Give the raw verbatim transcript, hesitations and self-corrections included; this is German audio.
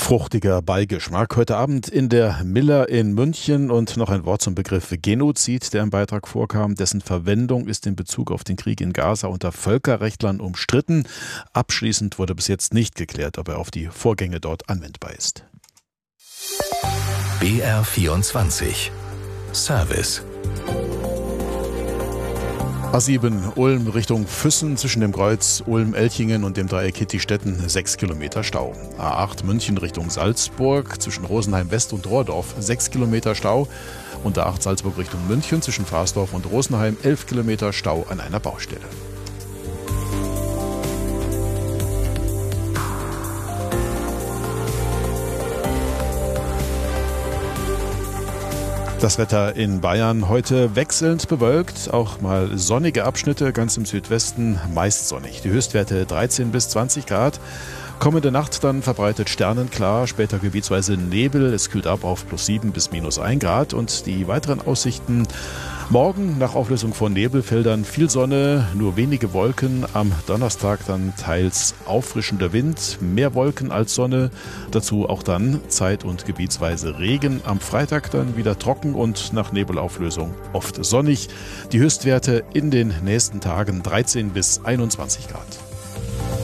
Fruchtiger Beigeschmack. Heute Abend in der Miller in München und noch ein Wort zum Begriff Genozid, der im Beitrag vorkam. Dessen Verwendung ist in Bezug auf den Krieg in Gaza unter Völkerrechtlern umstritten. Abschließend wurde bis jetzt nicht geklärt, ob er auf die Vorgänge dort anwendbar ist. B R vierundzwanzig Service. A sieben Ulm Richtung Füssen zwischen dem Kreuz Ulm-Elchingen und dem Dreieck Hitti-Stetten sechs Kilometer Stau. A acht München Richtung Salzburg zwischen Rosenheim-West und Rohrdorf sechs Kilometer Stau. Und A acht Salzburg Richtung München zwischen Farsdorf und Rosenheim elf Kilometer Stau an einer Baustelle. Das Wetter in Bayern heute wechselnd bewölkt, auch mal sonnige Abschnitte, ganz im Südwesten meist sonnig. Die Höchstwerte dreizehn bis zwanzig Grad. Kommende Nacht dann verbreitet sternenklar, später gebietsweise Nebel. Es kühlt ab auf plus sieben bis minus ein Grad. Und die weiteren Aussichten: morgen nach Auflösung von Nebelfeldern viel Sonne, nur wenige Wolken. Am Donnerstag dann teils auffrischender Wind, mehr Wolken als Sonne. Dazu auch dann zeit- und gebietsweise Regen. Am Freitag dann wieder trocken und nach Nebelauflösung oft sonnig. Die Höchstwerte in den nächsten Tagen dreizehn bis einundzwanzig Grad.